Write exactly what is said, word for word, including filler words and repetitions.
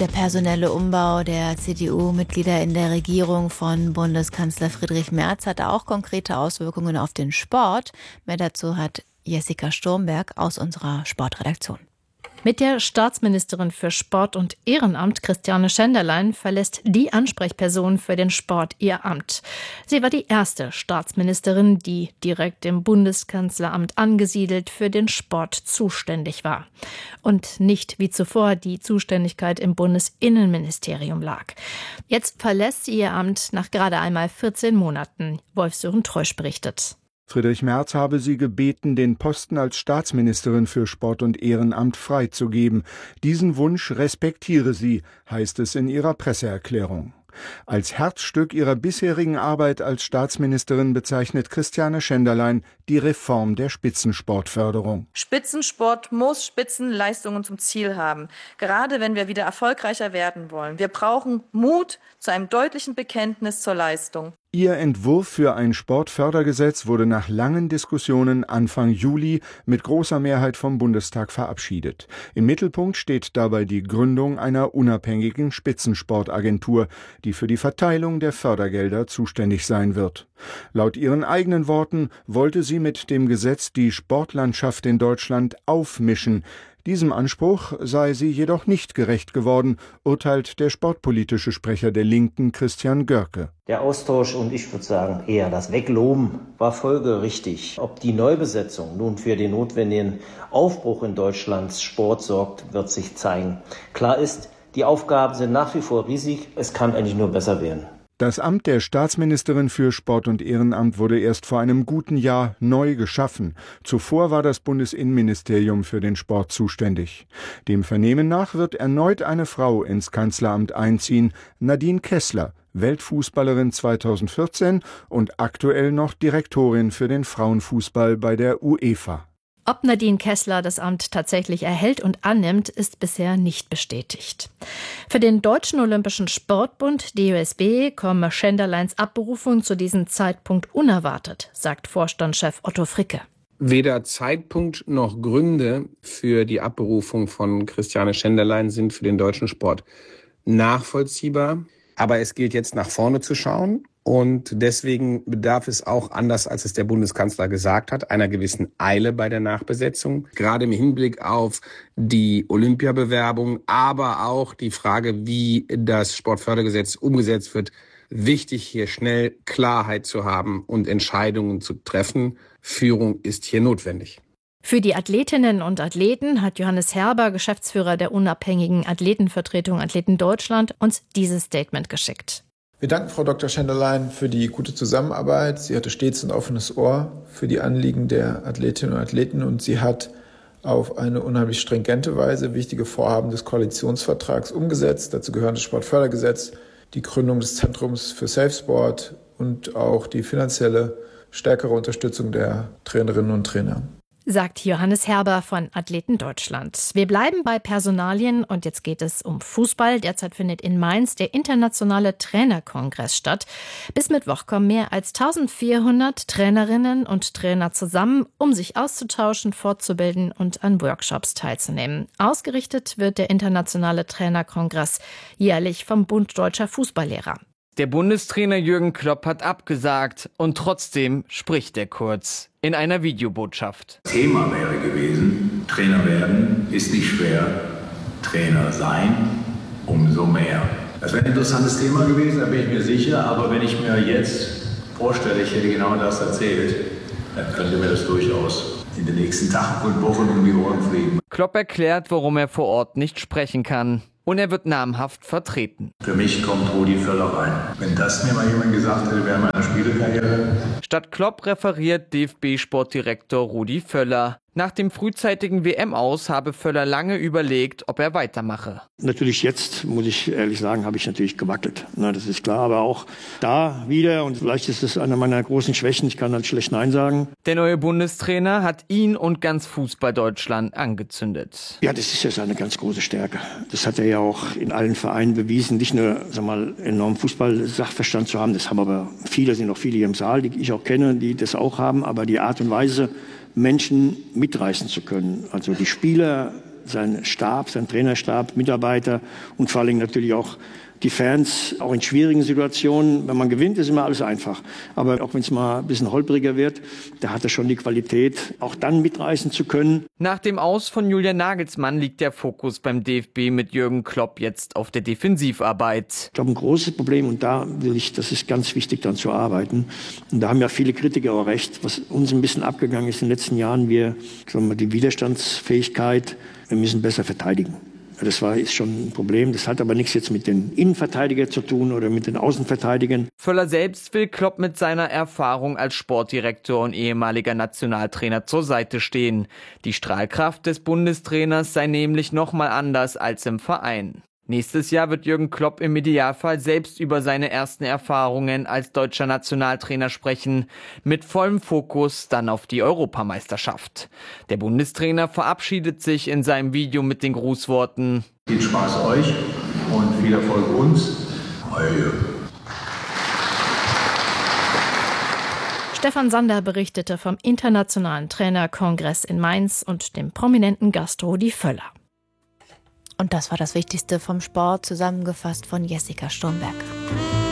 Der personelle Umbau der C D U-Mitglieder in der Regierung von Bundeskanzler Friedrich Merz hat auch konkrete Auswirkungen auf den Sport. Mehr dazu hat Jessica Sturmberg aus unserer Sportredaktion. Mit der Staatsministerin für Sport und Ehrenamt, Christiane Schenderlein, verlässt die Ansprechperson für den Sport ihr Amt. Sie war die erste Staatsministerin, die direkt im Bundeskanzleramt angesiedelt für den Sport zuständig war. Und nicht wie zuvor die Zuständigkeit im Bundesinnenministerium lag. Jetzt verlässt sie ihr Amt nach gerade einmal vierzehn Monaten. Wolf-Sören Treusch berichtet. Friedrich Merz habe sie gebeten, den Posten als Staatsministerin für Sport und Ehrenamt freizugeben. Diesen Wunsch respektiere sie, heißt es in ihrer Presseerklärung. Als Herzstück ihrer bisherigen Arbeit als Staatsministerin bezeichnet Christiane Schenderlein die Reform der Spitzensportförderung. Spitzensport muss Spitzenleistungen zum Ziel haben, gerade wenn wir wieder erfolgreicher werden wollen. Wir brauchen Mut zu einem deutlichen Bekenntnis zur Leistung. Ihr Entwurf für ein Sportfördergesetz wurde nach langen Diskussionen Anfang Juli mit großer Mehrheit vom Bundestag verabschiedet. Im Mittelpunkt steht dabei die Gründung einer unabhängigen Spitzensportagentur, die für die Verteilung der Fördergelder zuständig sein wird. Laut ihren eigenen Worten wollte sie mit dem Gesetz die Sportlandschaft in Deutschland aufmischen. Diesem Anspruch sei sie jedoch nicht gerecht geworden, urteilt der sportpolitische Sprecher der Linken, Christian Görke. Der Austausch und ich würde sagen eher das Wegloben war folgerichtig. Ob die Neubesetzung nun für den notwendigen Aufbruch in Deutschlands Sport sorgt, wird sich zeigen. Klar ist, die Aufgaben sind nach wie vor riesig. Es kann eigentlich nur besser werden. Das Amt der Staatsministerin für Sport und Ehrenamt wurde erst vor einem guten Jahr neu geschaffen. Zuvor war das Bundesinnenministerium für den Sport zuständig. Dem Vernehmen nach wird erneut eine Frau ins Kanzleramt einziehen, Nadine Kessler, Weltfußballerin zweitausendvierzehn und aktuell noch Direktorin für den Frauenfußball bei der UEFA. Ob Nadine Kessler das Amt tatsächlich erhält und annimmt, ist bisher nicht bestätigt. Für den Deutschen Olympischen Sportbund, D O S B, komme Schenderleins Abberufung zu diesem Zeitpunkt unerwartet, sagt Vorstandschef Otto Fricke. Weder Zeitpunkt noch Gründe für die Abberufung von Christiane Schenderlein sind für den deutschen Sport nachvollziehbar. Aber es gilt jetzt nach vorne zu schauen. Und deswegen bedarf es auch, anders als es der Bundeskanzler gesagt hat, einer gewissen Eile bei der Nachbesetzung. Gerade im Hinblick auf die Olympiabewerbung, aber auch die Frage, wie das Sportfördergesetz umgesetzt wird. Wichtig, hier schnell Klarheit zu haben und Entscheidungen zu treffen. Führung ist hier notwendig. Für die Athletinnen und Athleten hat Johannes Herber, Geschäftsführer der unabhängigen Athletenvertretung Athleten Deutschland, uns dieses Statement geschickt. Wir danken Frau Doktor Schenderlein für die gute Zusammenarbeit. Sie hatte stets ein offenes Ohr für die Anliegen der Athletinnen und Athleten und sie hat auf eine unheimlich stringente Weise wichtige Vorhaben des Koalitionsvertrags umgesetzt. Dazu gehören das Sportfördergesetz, die Gründung des Zentrums für Safe Sport und auch die finanzielle stärkere Unterstützung der Trainerinnen und Trainer. Sagt Johannes Herber von Athleten Deutschland. Wir bleiben bei Personalien und jetzt geht es um Fußball. Derzeit findet in Mainz der internationale Trainerkongress statt. Bis Mittwoch kommen mehr als eintausendvierhundert Trainerinnen und Trainer zusammen, um sich auszutauschen, fortzubilden und an Workshops teilzunehmen. Ausgerichtet wird der internationale Trainerkongress jährlich vom Bund Deutscher Fußballlehrer. Der Bundestrainer Jürgen Klopp hat abgesagt und trotzdem spricht er kurz in einer Videobotschaft. Thema wäre gewesen, Trainer werden ist nicht schwer, Trainer sein umso mehr. Das wäre ein interessantes Thema gewesen, da bin ich mir sicher, aber wenn ich mir jetzt vorstelle, ich hätte genau das erzählt, dann könnte mir das durchaus in den nächsten Tagen und Wochen um die Ohren fliegen. Klopp erklärt, warum er vor Ort nicht sprechen kann. Und er wird namhaft vertreten. Für mich kommt Rudi Völler rein. Wenn das mir mal jemand gesagt hätte, während meiner Spielekarriere. Statt Klopp referiert D F B-Sportdirektor Rudi Völler. Nach dem frühzeitigen W M-Aus habe Völler lange überlegt, ob er weitermache. Natürlich jetzt, muss ich ehrlich sagen, habe ich natürlich gewackelt. Na, das ist klar, aber auch da wieder, und vielleicht ist es eine meiner großen Schwächen, ich kann halt schlecht Nein sagen. Der neue Bundestrainer hat ihn und ganz Fußball-Deutschland angezündet. Ja, das ist ja seine ganz große Stärke. Das hat er ja auch in allen Vereinen bewiesen, nicht nur, sag mal, enormen Fußball-Sachverstand zu haben, das haben aber viele, sind noch viele hier im Saal, die ich auch kenne, die das auch haben, aber die Art und Weise, Menschen mitreißen zu können. Also die Spieler seinen Stab, seinen Trainerstab, Mitarbeiter und vor allem natürlich auch die Fans, auch in schwierigen Situationen. Wenn man gewinnt, ist immer alles einfach. Aber auch wenn es mal ein bisschen holpriger wird, da hat er schon die Qualität, auch dann mitreißen zu können. Nach dem Aus von Julian Nagelsmann liegt der Fokus beim D F B mit Jürgen Klopp jetzt auf der Defensivarbeit. Ich glaube, ein großes Problem, und da will ich, das ist ganz wichtig, dann zu arbeiten. Und da haben ja viele Kritiker auch recht, was uns ein bisschen abgegangen ist in den letzten Jahren, wir, sagen wir, die Widerstandsfähigkeit, wir müssen besser verteidigen. Das war, ist schon ein Problem. Das hat aber nichts jetzt mit den Innenverteidigern zu tun oder mit den Außenverteidigern. Völler selbst will Klopp mit seiner Erfahrung als Sportdirektor und ehemaliger Nationaltrainer zur Seite stehen. Die Strahlkraft des Bundestrainers sei nämlich noch mal anders als im Verein. Nächstes Jahr wird Jürgen Klopp im Idealfall selbst über seine ersten Erfahrungen als deutscher Nationaltrainer sprechen, mit vollem Fokus dann auf die Europameisterschaft. Der Bundestrainer verabschiedet sich in seinem Video mit den Grußworten: Viel Spaß euch und viel Erfolg uns. Euer Jürgen. Stefan Sander berichtete vom Internationalen Trainerkongress in Mainz und dem prominenten Gast Rudi Völler. Und das war das Wichtigste vom Sport, zusammengefasst von Jessica Sturmberg.